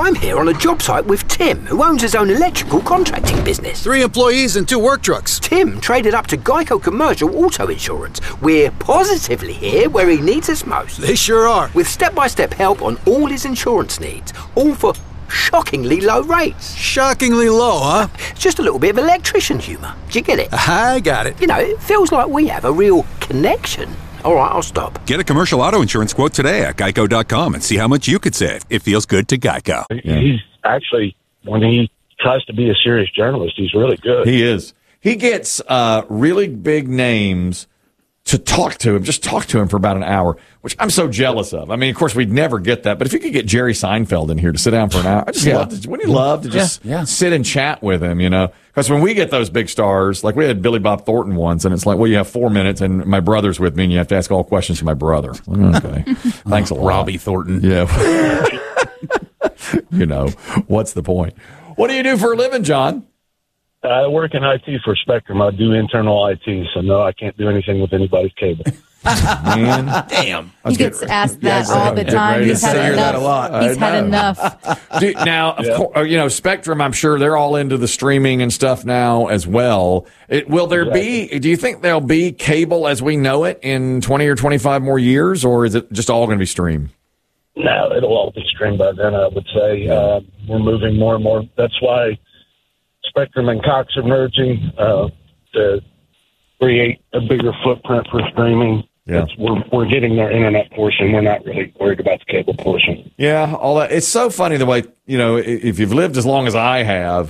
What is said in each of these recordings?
I'm here on a job site with Tim, who owns his own electrical contracting business. 3 employees and 2 work trucks. Tim traded up to Geico Commercial Auto Insurance. We're positively here where he needs us most. They sure are. With step-by-step help on all his insurance needs, all for shockingly low rates. Shockingly low, huh? It's just a little bit of electrician humour. Do you get it? I got it. You know, it feels like we have a real connection. All right, I'll stop. Get a commercial auto insurance quote today at geico.com and see how much you could save. It feels good to Geico. He's actually, when he tries to be a serious journalist, he's really good. He is. He gets really big names to talk to him, just talk to him for about an hour, which I'm so jealous of. I mean, of course, we'd never get that. But if you could get Jerry Seinfeld in here to sit down for an hour, I just wouldn't you love to just sit and chat with him, you know? Because when we get those big stars, like we had Billy Bob Thornton once, and it's like, well, you have 4 minutes, and my brother's with me, and you have to ask all questions to my brother. Okay. Thanks a lot. Robbie Thornton. Yeah. You know, what's the point? What do you do for a living, John? I work in IT for Spectrum. I do internal IT, so no, I can't do anything with anybody's cable. Man. Damn. He gets asked that all the time. He's had enough. He's had enough. Now, of course, you know, Spectrum, I'm sure they're all into the streaming and stuff now as well. Will there be, do you think there'll be cable as we know it in 20 or 25 more years, or is it just all going to be streamed? No, it'll all be streamed by then, I would say. We're moving more and more. That's why Spectrum and Cox are merging to create a bigger footprint for streaming. Yeah. We're getting their internet portion. We're not really worried about the cable portion. Yeah, all that. It's so funny the way, you know, if you've lived as long as I have,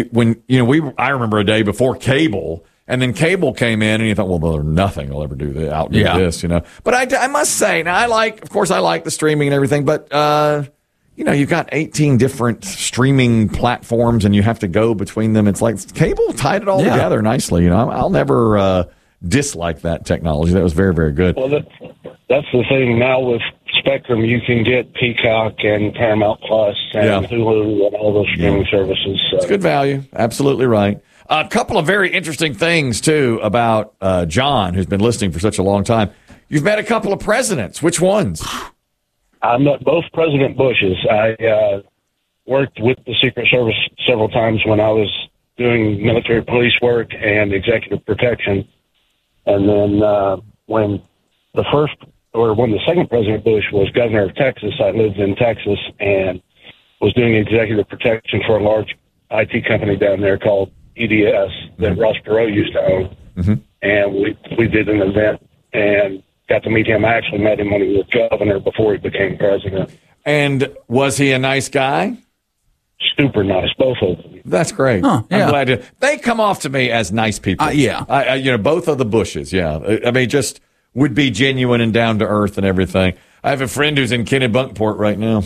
I remember a day before cable, and then cable came in, and you thought, well, there's nothing will ever do this, you know. But I must say, now I like the streaming and everything, but you know, you've got 18 different streaming platforms, and you have to go between them. It's like cable tied it all together nicely. You know, I'll never dislike that technology. That was very, very good. Well, that's the thing now with Spectrum. You can get Peacock and Paramount Plus and Hulu and all those streaming services. So. It's good value. Absolutely right. A couple of very interesting things, too, about John, who's been listening for such a long time. You've met a couple of presidents. Which ones? I met both President Bushes. I worked with the Secret Service several times when I was doing military police work and executive protection. And then when the second President Bush was governor of Texas, I lived in Texas and was doing executive protection for a large IT company down there called EDS that Ross Perot used to own. Mm-hmm. And we did an event and got to meet him. I actually met him when he was governor before he became president. And was he a nice guy? Super nice, both of them. That's great. Huh, yeah. I'm glad to. They come off to me as nice people. Yeah. You know, both of the Bushes. Yeah. I mean, just would be genuine and down to earth and everything. I have a friend who's in Kennebunkport right now.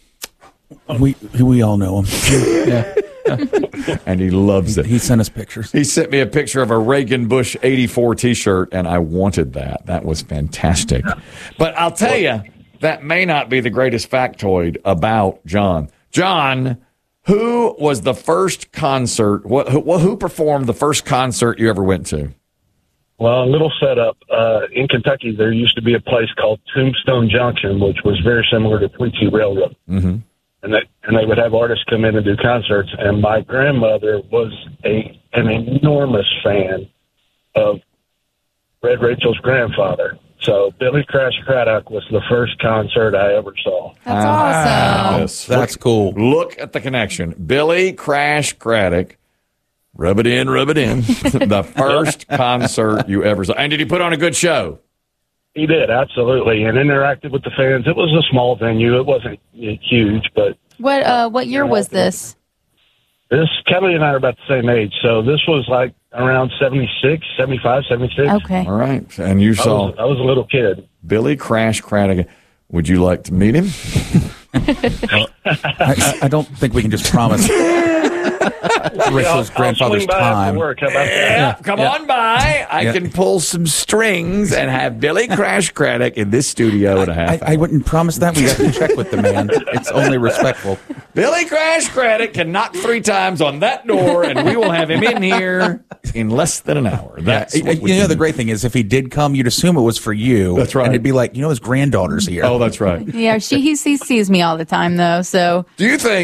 We all know him. Yeah. And he loves it. He sent us pictures. He sent me a picture of a Reagan Bush 84 T-shirt, and I wanted that. That was fantastic. But I'll tell you, that may not be the greatest factoid about John. John, who was the first concert? Who performed the first concert you ever went to? Well, a little setup. In Kentucky, there used to be a place called Tombstone Junction, which was very similar to Tweetsie Railroad. Mm-hmm. And they would have artists come in and do concerts. And my grandmother was an enormous fan of Red Rachel's grandfather. So Billy Crash Craddock was the first concert I ever saw. That's awesome. Yes. That's cool. Look at the connection. Billy Crash Craddock. Rub it in, rub it in. The first concert you ever saw. And did he put on a good show? He did, absolutely, and interacted with the fans. It was a small venue. It wasn't huge, but... What year was this? Kelly and I are about the same age, so this was like around 75, 76. Okay. All right, and you saw... I was a little kid. Billy Crash Craddock. Would you like to meet him? I don't think we can just promise Rachel's grandfather's time. Work. How about that? Come on by. I can pull some strings and have Billy Crash Craddock in this studio in a half hour. I wouldn't promise that. We have to check with the man. It's only respectful. Billy Crash Craddock can knock 3 times on that door, and we will have him in here in less than an hour. That's the great thing is if he did come, you'd assume it was for you. That's right. And it'd be like, his granddaughter's here. Oh, that's right. Yeah, he sees me all the time, though, so... Do you think